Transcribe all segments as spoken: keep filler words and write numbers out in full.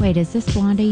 Wait, is this Blondie?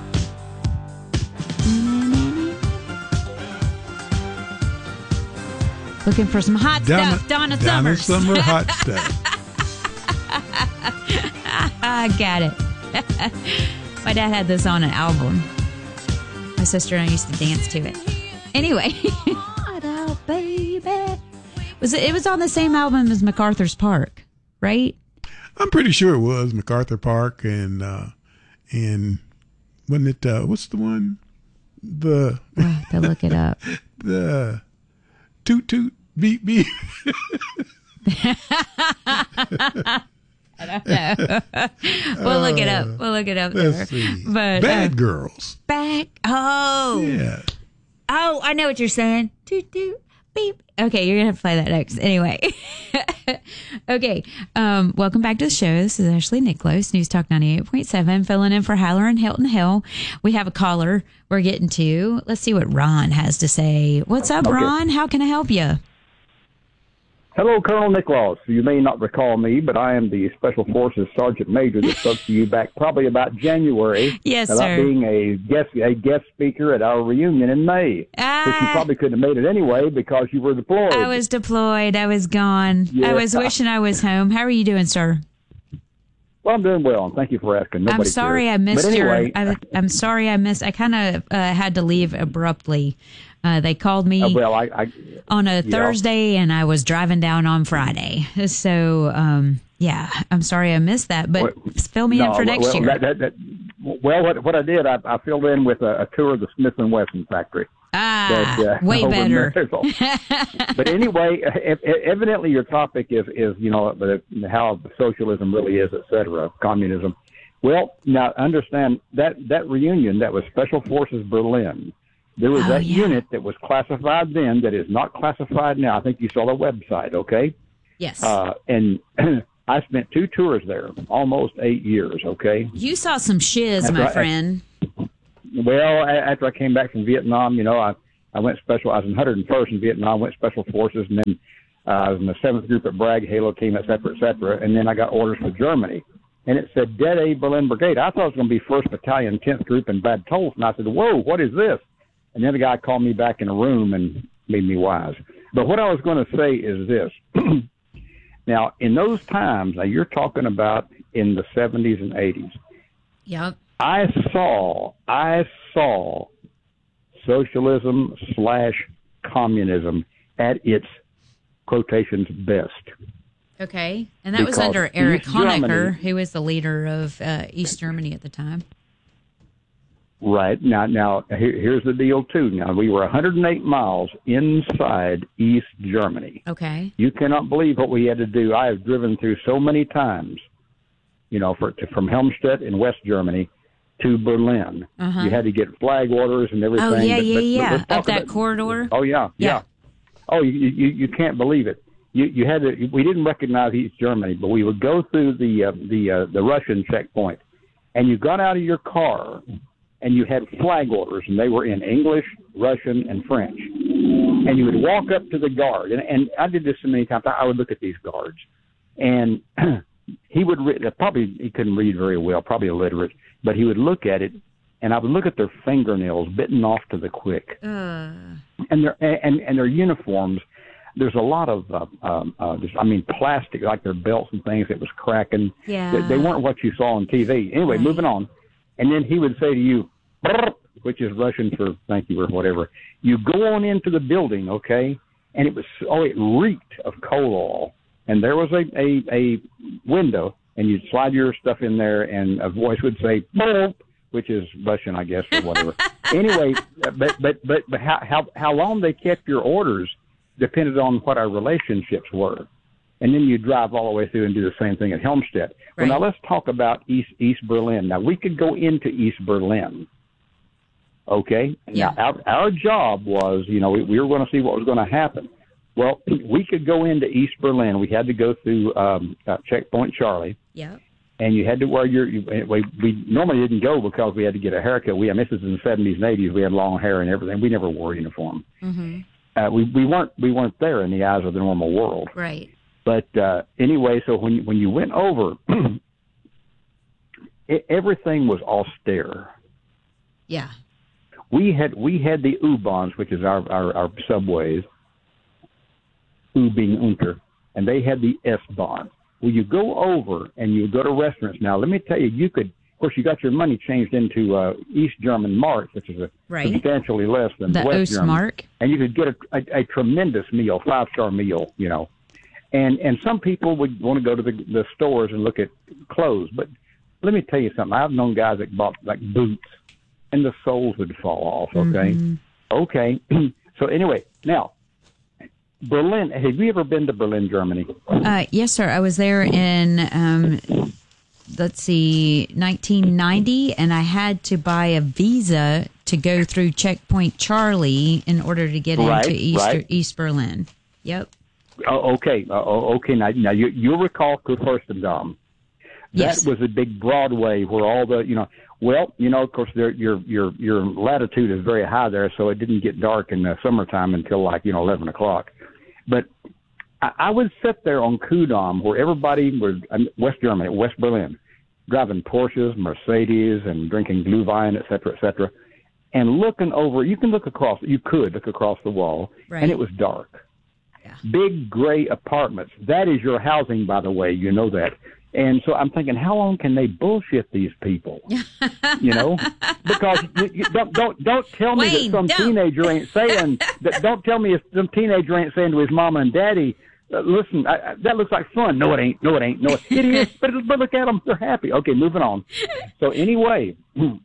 Looking for some hot Donna, stuff. Donna, Donna Summers. Summer hot stuff. I got it. My dad had this on an album. My sister and I used to dance to it. Anyway. Hot out, baby. Was it, it was on the same album as MacArthur's Park, right? I'm pretty sure it was MacArthur Park and, uh, and wasn't it, uh, what's the one? The. I have to look it up. The. Toot toot beep beep. I don't know. We'll look it up. We'll look it up. Let's there. see. But, Bad uh, Girls. Back. Oh. Yeah. Oh, I know what you're saying. Toot toot beep. Okay, you're gonna have to play that next. Anyway. Okay. Um, welcome back to the show. This is Ashley Nicholas, News Talk ninety-eight point seven, filling in for Haller and Hilton Hill. We have a caller we're getting to. Let's see what Ron has to say. What's up, Okay. Ron? How can I help you? Hello, Colonel Nicholas. You may not recall me, but I am the Special Forces Sergeant Major that spoke to you back probably about January Yes, about sir. being a guest a guest speaker at our reunion in May. Ah. But you probably couldn't have made it anyway because you were deployed. I was deployed. I was gone. Yeah. I was wishing I was home. How are you doing, sir? Well, I'm doing well, and thank you for asking. Nobody I'm sorry cares. I missed but anyway, your. I, I'm sorry I missed. I kind of uh, had to leave abruptly. Uh, they called me uh, well, I, I on a yeah. Thursday, and I was driving down on Friday. So, um, yeah, I'm sorry I missed that. But What- fill me no, in for next well, year. That, that, that, well, what, what I did, I, I filled in with a, a tour of the Smith and Wesson factory. ah, But, uh, way over in better. Marysville. But anyway, ev- evidently your topic is, is you know, the, how socialism really is, et cetera, communism. Well, now understand that, that reunion, that was Special Forces Berlin. There was Oh, that yeah. unit that was classified then that is not classified now. I think you saw the website, okay? Yes. Uh, and I spent two tours there, almost eight years, okay? you saw some shiz, That's my right. friend. Well, a- after I came back from Vietnam, you know, I, I went special. I was in one hundred first in Vietnam, went special forces, and then uh, I was in the seventh Group at Bragg, Halo Team, et cetera, et cetera. And then I got orders for Germany. And it said Dead A Berlin Brigade. I thought it was going to be first Battalion, tenth Group in Bad Tolf. And I said, whoa, what is this? And then the guy called me back in a room and made me wise. But what I was going to say is this. Now, in those times, now you're talking about in the seventies and eighties, Yep. I saw, I saw socialism slash communism at its quotations best. Okay. And that was Because under Erich East Germany- Honecker, who was the leader of uh, East Germany at the time. Right. Now, now here, here's the deal, too. Now, we were one hundred eight miles inside East Germany. Okay. You cannot believe what we had to do. I have driven through so many times, you know, for, to, from Helmstedt in West Germany to Berlin. Uh-huh. You had to get flag orders and everything. Oh, yeah, but- yeah, but- but yeah. let's Up talk that about- corridor. Oh, yeah, Yeah. yeah. Oh, you, you you can't believe it. You you had to. We didn't recognize East Germany, but we would go through the uh, the uh, the Russian checkpoint, and you got out of your car, and you had flag orders, and they were in English, Russian, and French. And you would walk up to the guard, and, and I did this so many times. I would look at these guards, and he would re- probably he couldn't read very well, probably illiterate, but he would look at it, and I would look at their fingernails bitten off to the quick. Uh, And their and and their uniforms, there's a lot of uh, um, uh, just, I mean plastic, like their belts and things that was cracking. Yeah. They, they weren't what you saw on T V. Anyway, Right. moving on. And then he would say to you, "Brrr," which is Russian for thank you or whatever. You go on into the building, okay? And it was oh, it reeked of coal oil. And there was a a, a window, and you'd slide your stuff in there, and a voice would say, "Brrr," which is Russian, I guess, or whatever. Anyway, but but but but how how how long they kept your orders depended on what our relationships were, and then you drive all the way through and do the same thing at Helmstedt. Right. Well, now let's talk about East East Berlin. Now we could go into East Berlin. Okay. Yeah. Now our our job was, you know, we, we were going to see what was going to happen. Well, we could go into East Berlin. We had to go through um, uh, Checkpoint Charlie. yep. And you had to wear your. You, we, we normally didn't go because we had to get a haircut. We, I mean, this is in the seventies and eighties. We had long hair and everything. We never wore a uniform. Mm-hmm. Uh, we we weren't we weren't there in the eyes of the normal world. Right. But uh, anyway, so when when you went over, it, everything was austere. Yeah. We had we had the U-Bahns, which is our, our, our subways, U being Unter, and they had the S-Bahn. Well, you go over and you go to restaurants. Now, let me tell you, you could, of course, you got your money changed into uh, East German mark, which is a Right. substantially less than The West German. Ostmark. And you could get a, a, a tremendous meal, five-star meal, you know. And and some people would want to go to the, the stores and look at clothes. But let me tell you something. I've known guys that bought, like, boots, and the soles would fall off, okay? Mm-hmm. Okay. So anyway, now, Berlin, have you ever been to Berlin, Germany? Uh, yes, sir. I was there in, um, let's see, nineteen ninety, and I had to buy a visa to go through Checkpoint Charlie in order to get right, into East, right. East Berlin. Yep. Oh, okay. Uh, okay. Now, now you, you'll recall Kurfürstendamm. That Yes. was a big Broadway where all the, you know, well, you know, of course, there, your your your latitude is very high there, so it didn't get dark in the summertime until like, you know, eleven o'clock. But I, I would sit there on Kudamm where everybody was, um, West Germany, West Berlin, driving Porsches, Mercedes, and drinking Glühwein, et cetera, et cetera, and looking over, you can look across, you could look across the wall, Right. and it was dark. Yeah. Big gray apartments. That is your housing, by the way, you know that. And so I'm thinking, how long can they bullshit these people? You know, because you, you don't don't don't tell me Wayne, that some don't. teenager ain't saying that. Don't tell me if some teenager ain't saying to his mama and daddy, uh, "Listen, I, I, that looks like fun." No, it ain't. No, it ain't. No, it, it is. But, but look at them; they're happy. Okay, moving on. So anyway,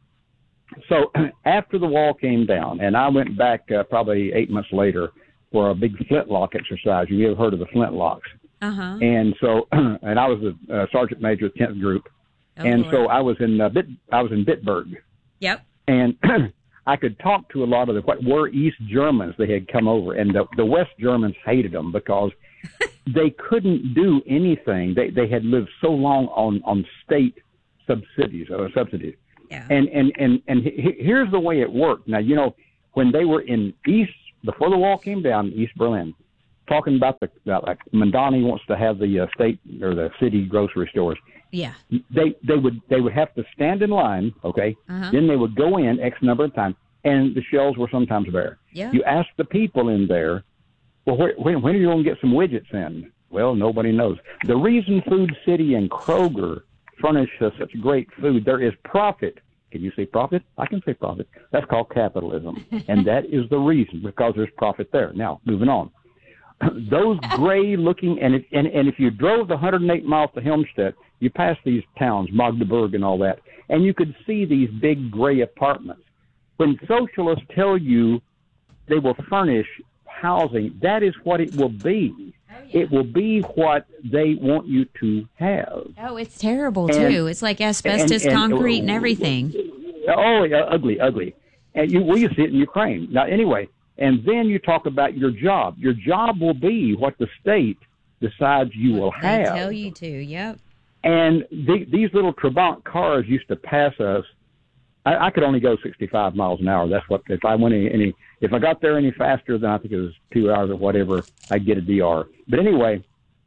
so after the wall came down, and I went back uh, probably eight months later for a big flintlock exercise. You ever heard of the flintlocks? Uh-huh. And so, and I was a uh, sergeant major of the tenth group, Oh, and Lord. so I was in uh, Bit, I was in Bitburg, Yep. and I could talk to a lot of the what were East Germans. They had come over, and the, the West Germans hated them because they couldn't do anything. They they had lived so long on on state subsidies or subsidies, Yeah. and and and and he, here's the way it worked. Now you know when they were in East before the wall came down, East Berlin. Talking about the about like Mandani wants to have the uh, state or the city grocery stores. Yeah. They they would they would have to stand in line, okay? Uh-huh. Then they would go in X number of times, and the shelves were sometimes bare. Yeah. You ask the people in there, well, where, when when are you going to get some widgets in? Well, nobody knows. The reason Food City and Kroger furnish us such great food, there is profit. Can you say profit? I can say profit. That's called capitalism, and that is the reason because there's profit there. Now, moving on. Those gray-looking, and if, and, and if you drove the one hundred eight miles to Helmstedt, you passed these towns, Magdeburg and all that, and you could see these big gray apartments. When socialists tell you they will furnish housing, that is what it will be. Oh, yeah. It will be what they want you to have. Oh, it's terrible, And- too. It's like asbestos, and- and- concrete, and everything. Oh, yeah, ugly, ugly. And you, well, you see it in Ukraine. Now, anyway, and then you talk about your job. Your job will be what the state decides you will They have. tell you to, yep. And the, these little Trabant cars used to pass us. I, I could only go sixty-five miles an hour. That's what, if I went any, any, if I got there any faster than I think it was two hours or whatever, I'd get a D R. But anyway,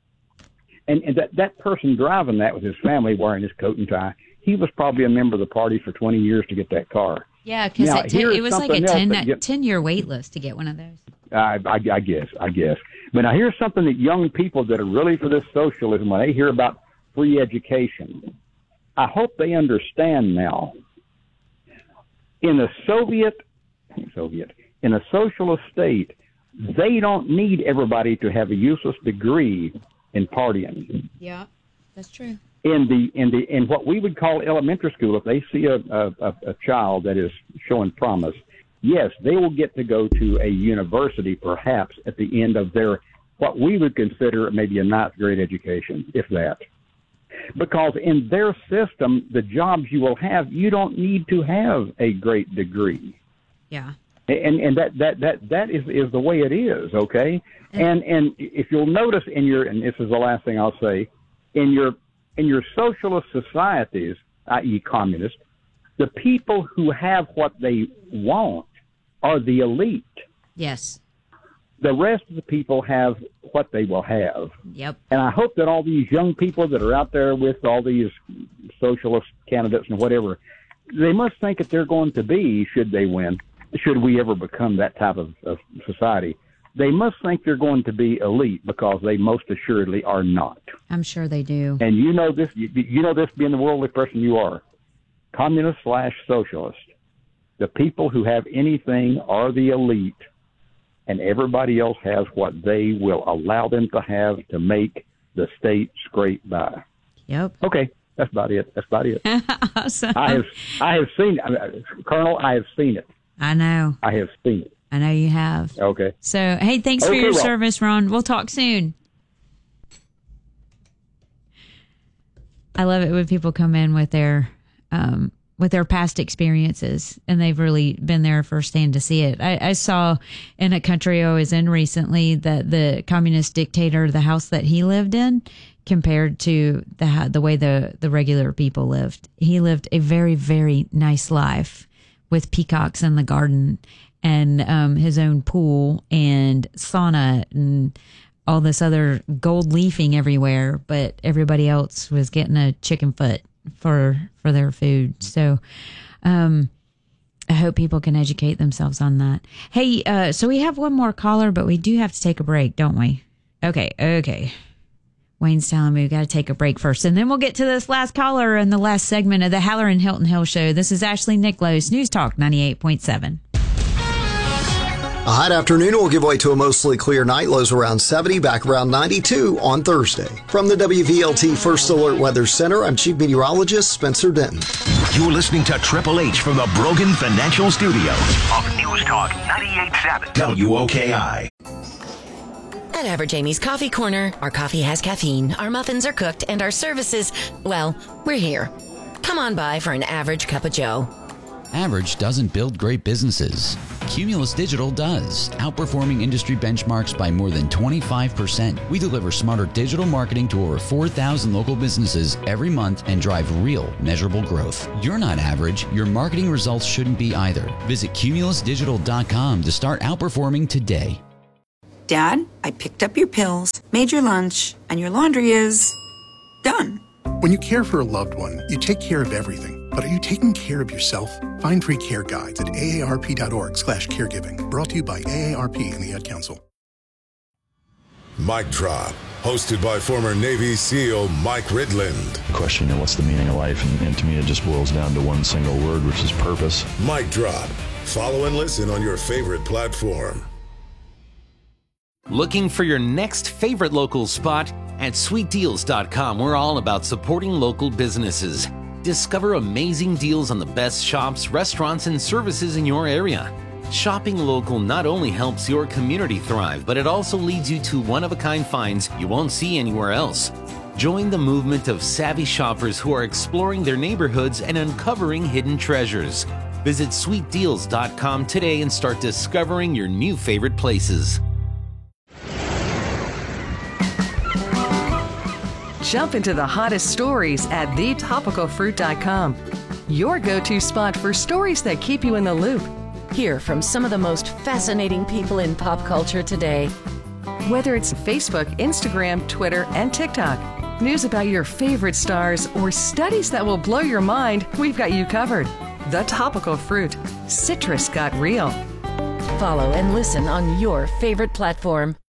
and, and that, that person driving that with his family wearing his coat and tie, he was probably a member of the party for twenty years to get that car. Yeah, because Now, it, here's it was like a something else ten, that you- ten year wait list to get one of those. I, I, I guess, I guess. But now here's something that young people that are really for this socialism, when they hear about free education, I hope they understand now. In a Soviet, Soviet, in a socialist state, they don't need everybody to have a useless degree in partying. Yeah, that's true. In the in the in what we would call elementary school, if they see a, a, a child that is showing promise, yes, they will get to go to a university perhaps at the end of their what we would consider maybe a ninth grade education, if that. Because in their system, the jobs you will have, you don't need to have a great degree. Yeah. And and that that that that is is the way it is, okay? And and if you'll notice in your, and this is the last thing I'll say, in your in your socialist societies, that is communist, the people who have what they want are the elite. Yes. The rest of the people have what they will have. Yep. And I hope that all these young people that are out there with all these socialist candidates and whatever, they must think that they're going to be, should they win, should we ever become that type of, of society, they must think they're going to be elite, because they most assuredly are not. I'm sure they do. And you know this, you, you know this being the worldly person you are, communist slash socialist. The people who have anything are the elite, and everybody else has what they will allow them to have to make the state scrape by. Yep. Okay, that's about it. That's about it. Awesome. I have, I have seen it, Colonel. I have seen it. I know. I have seen it. I know you have. Okay. So, hey, thanks okay, for your Ron. service, Ron. We'll talk soon. I love it when people come in with their um, with their past experiences, and they've really been there firsthand to see it. I, I saw in a country I was in recently that the communist dictator, the house that he lived in, compared to the the way the, the regular people lived. He lived a very, very nice life with peacocks in the garden and um, his own pool and sauna and all this other gold leafing everywhere, but everybody else was getting a chicken foot for for their food. So um, I hope people can educate themselves on that. Hey, uh, so we have one more caller, but we do have to take a break, don't we? Okay, okay. Wayne's telling me we got to take a break first, and then we'll get to this last caller in the last segment of the Halloran Hilton Hill Show. This is Ashley Nicklos, News Talk ninety-eight point seven. A hot afternoon will give way to a mostly clear night. Lows around seventy, back around ninety-two on Thursday. From the W V L T First Alert Weather Center, I'm Chief Meteorologist Spencer Denton. You're listening to Triple H from the Brogan Financial Studio of News Talk ninety-eight point seven W O K I. At Average Amy's Coffee Corner, our coffee has caffeine, our muffins are cooked, and our services, well, we're here. Come on by for an average cup of joe. Average doesn't build great businesses. Cumulus Digital does, outperforming industry benchmarks by more than twenty-five percent. We deliver smarter digital marketing to over four thousand local businesses every month and drive real, measurable growth. You're not average. Your marketing results shouldn't be either. Visit cumulus digital dot com to start outperforming today. Dad, I picked up your pills, made your lunch, and your laundry is done. When you care for a loved one, you take care of everything. But are you taking care of yourself? Find free care guides at A A R P dot org slash caregiving. Brought to you by A A R P and the Ad Council. Mic Drop, hosted by former Navy SEAL Mike Ridland. The question, you know, what's the meaning of life? And, and to me, it just boils down to one single word, which is purpose. Mic Drop. Follow and listen on your favorite platform. Looking for your next favorite local spot? At sweet deals dot com, we're all about supporting local businesses. Discover amazing deals on the best shops, restaurants, and services in your area. Shopping local not only helps your community thrive, but it also leads you to one-of-a-kind finds you won't see anywhere else. Join the movement of savvy shoppers who are exploring their neighborhoods and uncovering hidden treasures. Visit sweet deals dot com today and start discovering your new favorite places. Jump into the hottest stories at the topical fruit dot com. Your go-to spot for stories that keep you in the loop. Hear from some of the most fascinating people in pop culture today. Whether it's Facebook, Instagram, Twitter, and TikTok, news about your favorite stars, or studies that will blow your mind, we've got you covered. The Topical Fruit. Citrus got real. Follow and listen on your favorite platform.